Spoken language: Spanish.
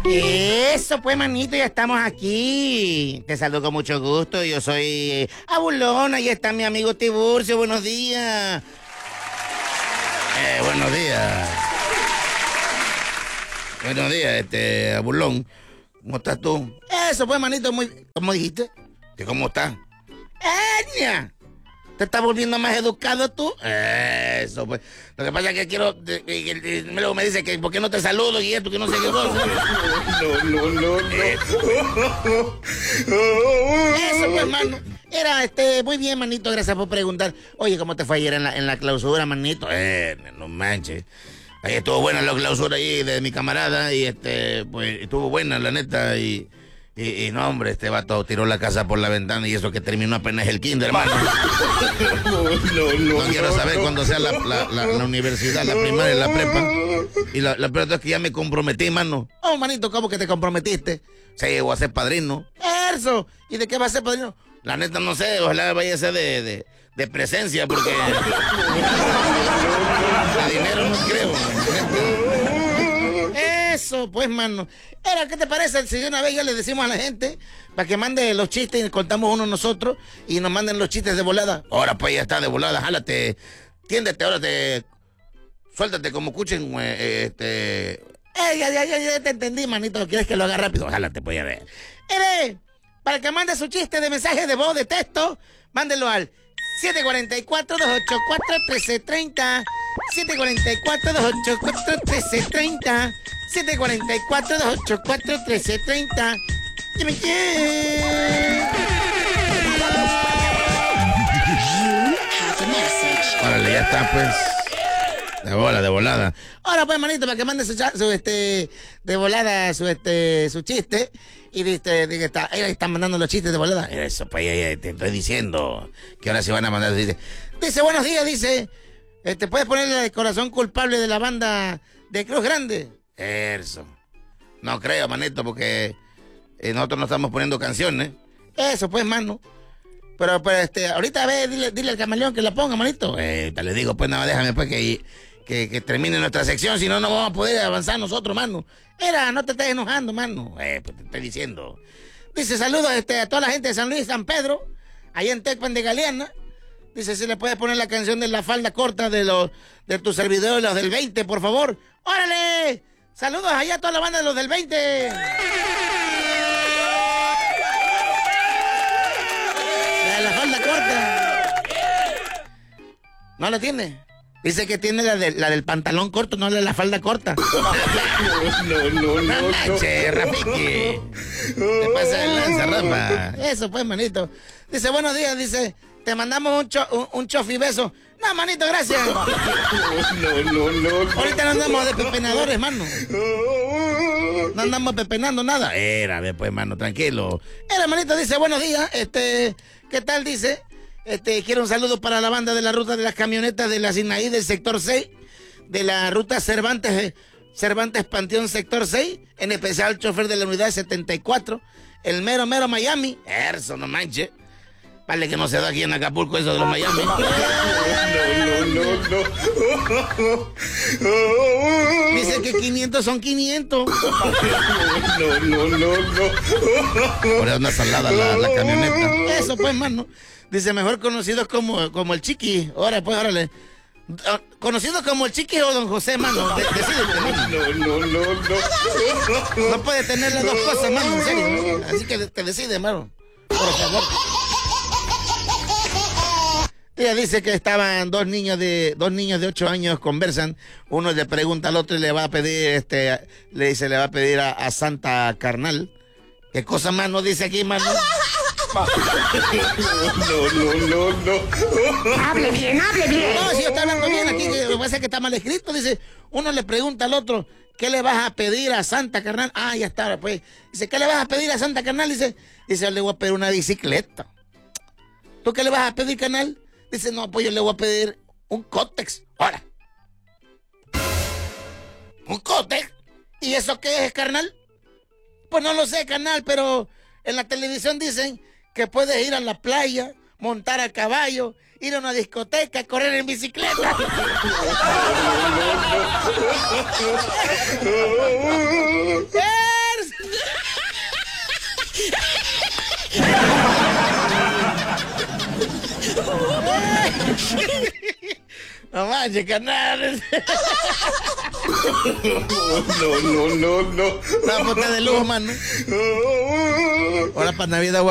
Eso pues, manito, ya estamos aquí. Te saludo con mucho gusto. Yo soy Abulón. Ahí está mi amigo Tiburcio. Buenos días. Buenos días. Buenos días, Abulón. ¿Cómo estás tú? Eso pues, manito, muy... ¿Cómo dijiste? ¿Que cómo estás? ¡Eña! ¿Te estás volviendo más educado tú? Eso, pues. Lo que pasa es que quiero... luego me dice que ¿por qué no te saludo y esto, que no sé qué cosa? No. Eso, pues, hermano. Era, muy bien, manito, gracias por preguntar. Oye, ¿cómo te fue ayer en la clausura, manito? No manches. Ahí estuvo buena la clausura ahí de mi camarada y, pues, estuvo buena, la neta, y no, hombre, este vato tiró la casa por la ventana y eso que terminó apenas el kinder, hermano. No quiero saber cuándo sea la universidad, la primaria, la prepa. Y la verdad es que ya me comprometí, mano. Oh, manito, ¿cómo que te comprometiste? Sí, voy a ser padrino. Eso. ¿Y de qué va a ser padrino? La neta no sé, ojalá vaya a ser de presencia, porque de dinero no creo. Eso, pues, mano. ¿Qué te parece? Si una vez ya le decimos a la gente para que mande los chistes y contamos uno nosotros y nos manden los chistes de volada. Ahora, pues, ya está de volada. Jálate. Tiéndete, ahora suéltate como escuchen, ya te entendí, manito. ¿Quieres que lo haga rápido? Jálate, pues, a ver. Para que mande su chiste de mensaje de voz, de texto, mándelo al 744-284-1330. 744-284-1330. 744-284-1330. Dime quién. Órale, ya está, pues. De volada. Ahora, pues, manito, para que mande su chiste. Y ella está mandando los chistes de volada. Eso, pues, te estoy diciendo que ahora se van a mandar los chistes. Dice, buenos días, dice. ¿Puedes ponerle el corazón culpable de la banda de Cruz Grande? Eso. No creo, manito, porque nosotros no estamos poniendo canciones. Eso, pues, mano. Pero ahorita, a ver, dile al camaleón que la ponga, manito. Te le digo, pues, nada, déjame, pues, que termine nuestra sección, si no, no vamos a poder avanzar nosotros, mano. No te estés enojando, mano. Pues te estoy diciendo. Dice, saludos a toda la gente de San Luis, San Pedro, allá en Tecpan de Galeana. Dice, si le puedes poner la canción de la falda corta de tu servidor, los del 20, por favor. ¡Órale! Saludos allá a toda la banda de los del 20. De la falda corta. ¿No la tiene? Dice que tiene la del pantalón corto, no la de la falda corta. No. Che, Rafiki. Te pasa el lanza, Rafa. Eso pues, manito. Dice, buenos días, dice, te mandamos un chofi beso. No, manito, gracias. No. Ahorita no andamos de pepenadores, mano. No andamos pepenando nada. Pues, mano, tranquilo. Manito, dice, buenos días, ¿qué tal? Dice, quiero un saludo para la banda de la ruta de las camionetas de la Sinaí del sector 6, de la ruta Cervantes Panteón sector 6, en especial el chofer de la unidad 74, el mero Miami. Eso, no manches. Vale que no se da aquí en Acapulco eso de los Miami. No. Dice que 500 son 500. No. Por eso anda salada la camioneta. Eso pues, mano. Dice, mejor conocidos como el Chiqui. Ahora pues, órale. Conocido como el Chiqui o Don José, mano. Decídete, mano. No puede tener las dos cosas, mano, en serio. Así que te decide, mano. Por favor. Ella dice que estaban dos niños de 8 años, conversan. Uno le pregunta al otro y le va a pedir, le va a pedir a Santa Carnal. ¿Qué cosa más nos dice aquí, mano? No. Hable bien. No, si yo estoy hablando bien aquí, que me parece que está mal escrito. Dice, uno le pregunta al otro, ¿qué le vas a pedir a Santa Carnal? Ah, ya está, pues. Dice, ¿qué le vas a pedir a Santa Carnal? Dice, yo le voy a pedir una bicicleta. ¿Tú qué le vas a pedir, carnal? Dice, no, pues yo le voy a pedir un cótex. Ahora. ¿Un cótex? ¿Y eso qué es, carnal? Pues no lo sé, carnal, pero en la televisión dicen que puedes ir a la playa, montar a caballo, ir a una discoteca, correr en bicicleta. No manches, carnal. No. Una puta de lujo, mano. Ahora para Navidad